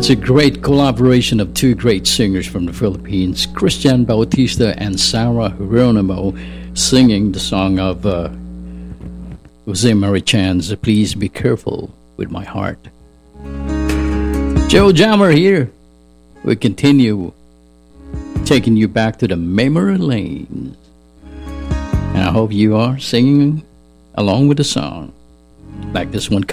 That's a great collaboration of two great singers from the Philippines, Christian Bautista and Sarah Geronimo, singing the song of Jose Marichan's Please Be Careful with My Heart. Joe Jammer here. We continue taking you back to the memory lane. And I hope you are singing along with the song. Like this one